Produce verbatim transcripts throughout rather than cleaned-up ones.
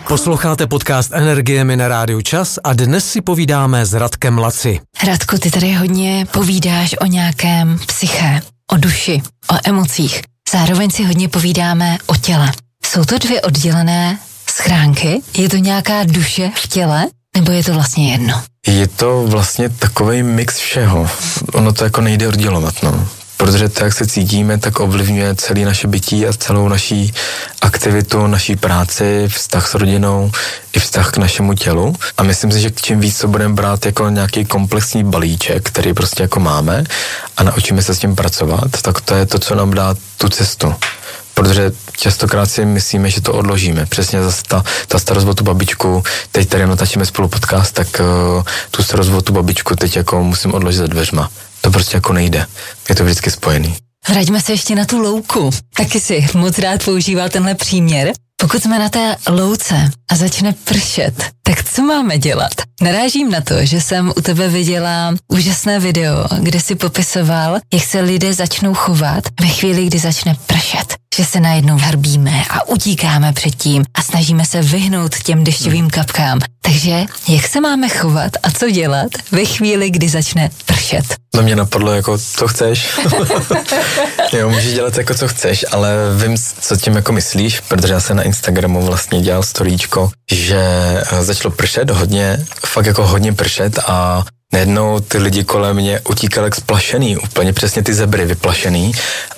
Posloucháte podcast Energiemi na Rádiu Čas a dnes si povídáme s Radkem Laci. Radku, ty tady hodně povídáš o nějakém psyché, o duši, o emocích. Zároveň si hodně povídáme o těle. Jsou to dvě oddělené schránky? Je to nějaká duše v těle? Nebo je to vlastně jedno? Je to vlastně takový mix všeho. Ono to jako nejde oddělovat, no. Protože to, jak se cítíme, tak ovlivňuje celé naše bytí a celou naší aktivitu, naší práci, vztah s rodinou i vztah k našemu tělu. A myslím si, že čím víc to budeme brát jako nějaký komplexní balíček, který prostě jako máme a naučíme se s tím pracovat, tak to je to, co nám dá tu cestu. Protože častokrát si myslíme, že to odložíme. Přesně zase ta, ta starost o tu babičku, teď tady natáčíme spolu podcast, tak uh, tu starost o tu babičku teď jako musím odložit za dveřma. To prostě jako nejde. Je to vždycky spojený. Vraťme se ještě na tu louku. Taky si moc rád používal tenhle příměr. Pokud jsme na té louce a začne pršet, tak co máme dělat? Narážím na to, že jsem u tebe viděla úžasné video, kde si popisoval, jak se lidé začnou chovat ve chvíli, kdy začne pršet. Že se najednou hrbíme a utíkáme před tím a snažíme se vyhnout těm dešťovým kapkám. Takže jak se máme chovat a co dělat ve chvíli, kdy začne pršet? Na mě napadlo jako, co chceš. Jo, můžeš dělat jako co chceš, ale vím, co tím jako myslíš, protože já jsem na Instagramu vlastně dělal storíčko, že začalo pršet hodně, fakt jako hodně pršet a najednou ty lidi kolem mě utíkali jak splašený, úplně přesně ty zebry vyplašený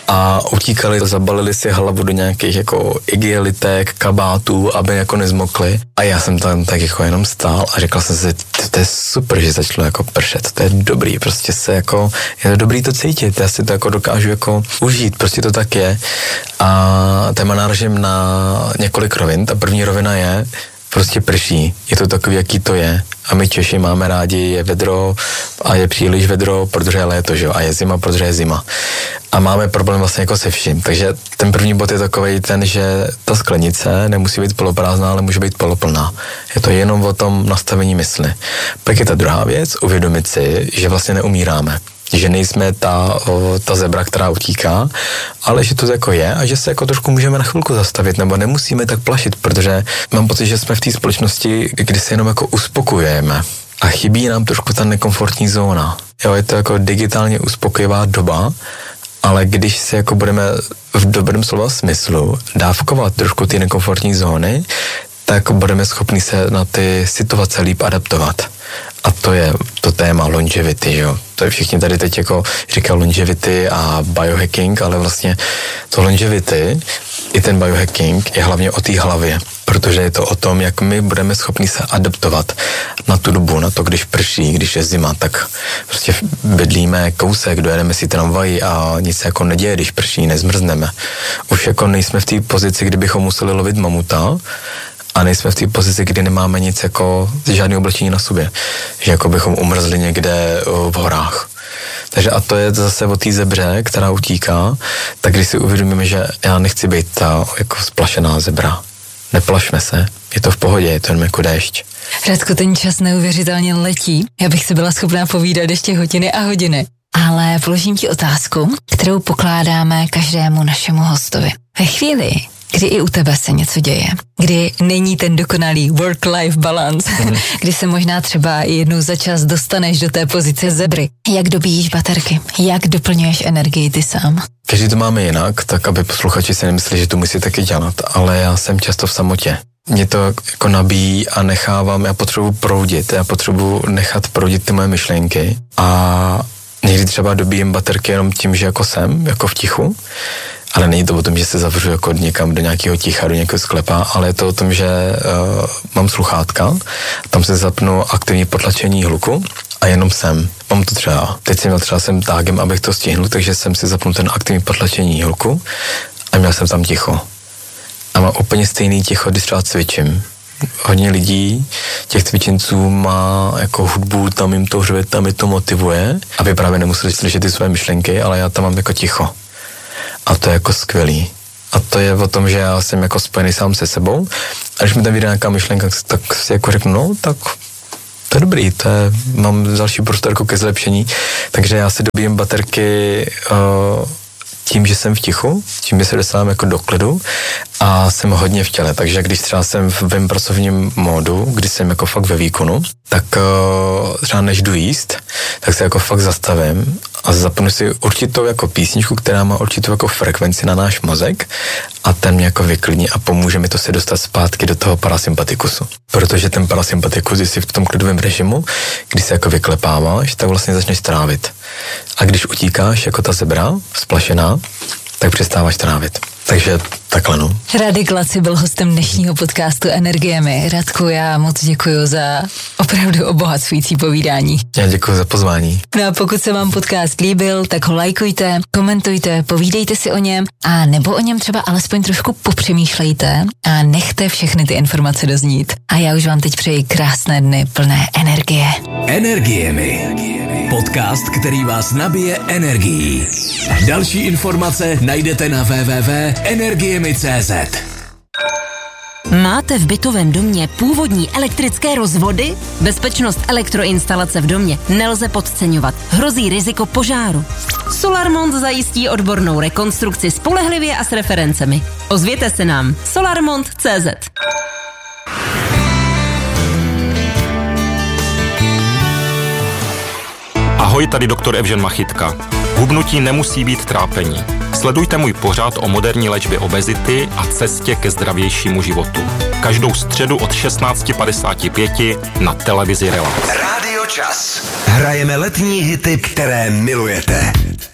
a utíkali, zabalili si hlavu do nějakých jako igielitek, kabátů, aby jako nezmokli a já jsem tam tak jako jenom stál a řekl jsem si, to je super, že začalo jako pršet, to je dobrý, prostě se jako, je to dobrý to cítit, já si to jako dokážu jako užít, prostě to tak je a téma náražím na několik rovin, ta první rovina je, prostě prší, je to takový, jaký to je. A my Češi máme rádi, je vedro a je příliš vedro, protože je léto, že jo, a je zima, protože je zima. A máme problém vlastně jako se vším. Takže ten první bod je takovej ten, že ta sklenice nemusí být poloprázdná, ale může být poloplná. Je to jenom o tom nastavení mysli. Pak je ta druhá věc, uvědomit si, že vlastně neumíráme. Že nejsme ta, ta zebra, která utíká, ale že to jako je a že se jako trošku můžeme na chvilku zastavit, nebo nemusíme tak plašit, protože mám pocit, že jsme v té společnosti, kdy se jenom jako uspokojujeme a chybí nám trošku ta nekomfortní zóna. Jo, je to jako digitálně uspokojivá doba, ale když se jako budeme v dobrém slova smyslu dávkovat trošku ty nekomfortní zóny, tak budeme schopni se na ty situace líp adaptovat. A to je to téma longevity, jo. To je všichni tady teď jako říkají longevity a biohacking, ale vlastně to longevity i ten biohacking je hlavně o té hlavě, protože je to o tom, jak my budeme schopni se adaptovat na tu dobu, na to, když prší, když je zima, tak prostě bydlíme kousek, dojedeme si tramvají a nic se jako neděje, když prší, nezmrzneme. Už jako nejsme v té pozici, kdybychom museli lovit mamuta, a nejsme v té pozici, kdy nemáme nic jako žádné oblečení na sobě. Že jako bychom umrzli někde v horách. Takže a to je zase o té zebře, která utíká, tak když si uvědomíme, že já nechci být ta jako splašená zebra. Neplašme se, je to v pohodě, je to jen jako déšť. Radko, ten čas neuvěřitelně letí. Já bych si byla schopná povídat ještě hodiny a hodiny. Ale položím ti otázku, kterou pokládáme každému našemu hostovi. Ve chvíli, kdy i u tebe se něco děje, kdy není ten dokonalý work-life balance, mm. kdy se možná třeba jednou za čas dostaneš do té pozice zebry. Jak dobíjíš baterky? Jak doplňuješ energii ty sám? Každý to máme jinak, tak aby posluchači si nemysleli, že to musí taky dělat, ale já jsem často v samotě. Mě to jako nabíjí a nechávám, já potřebuji proudit, já potřebuji nechat proudit ty moje myšlenky a někdy třeba dobíjím baterky jenom tím, že jako jsem, jako v tichu, ale není to o tom, že se zavřu jako někam do nějakého ticha, do nějakého sklepa, ale je to o tom, že uh, mám sluchátka, tam se zapnu aktivní potlačení hluku a jenom jsem. Mám to třeba, teď jsem měl třeba jsem tágem, abych to stihnul, takže jsem si zapnul ten aktivní potlačení hluku a měl jsem tam ticho. A mám úplně stejný ticho, když třeba cvičím. Hodně lidí, těch cvičenců má jako hudbu, tam jim to hřve, tam je to motivuje, aby právě nemuseli slyšet ty své myšlenky, ale já tam mám jako ticho. A to je jako skvělý. A to je o tom, že já jsem jako spojený sám se sebou. A když mi tam vyjde nějaká myšlenka, tak si jako řeknu, no, tak to je dobrý, to je, mám další prostor jako ke zlepšení. Takže já si dobíjím baterky uh, tím, že jsem v tichu, tím, že se dostávám jako do klidu a jsem hodně v těle, takže když třeba jsem v mém pracovním módu, kdy jsem jako fakt ve výkonu, tak uh, třeba než jdu jíst, tak se jako fakt zastavím a zapnu si určitou jako písničku, která má určitou jako frekvenci na náš mozek a ten mě jako vyklidní a pomůže mi to se dostat zpátky do toho parasympatikusu. Protože ten parasympatikus, když jsi v tom klidovém režimu, když se jako vyklepáváš, tak vlastně začneš trávit. A když utíkáš jako ta zebra, splašená, tak přestáváš trávit. Takže takhle no. Radek Laci byl hostem dnešního podcastu Energiemi. Radku, já moc děkuji za opravdu obohacující povídání. Já děkuji za pozvání. No a pokud se vám podcast líbil, tak ho lajkujte, komentujte, povídejte si o něm a nebo o něm třeba alespoň trošku popřemýšlejte a nechte všechny ty informace doznít. A já už vám teď přeji krásné dny plné energie. Energiemi. Podcast, který vás nabije energií. Další informace najdete na w w w tečka energiemi tečka c z. Máte v bytovém domě původní elektrické rozvody? Bezpečnost elektroinstalace v domě nelze podceňovat. Hrozí riziko požáru. Solarmont zajistí odbornou rekonstrukci spolehlivě a s referencemi. Ozvěte se nám. solarmont tečka c z. Ahoj, tady doktor Evžen Machytka. Hubnutí nemusí být trápení. Sledujte můj pořad o moderní léčbě obezity a cestě ke zdravějšímu životu. Každou středu od šestnáct padesát pět na televizi Relax. Rádio Čas. Hrajeme letní hity, které milujete.